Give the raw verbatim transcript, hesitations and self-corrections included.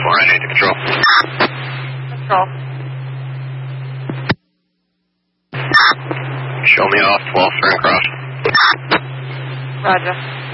four nine eight to control. Control. Show me off twelve for cross. Roger.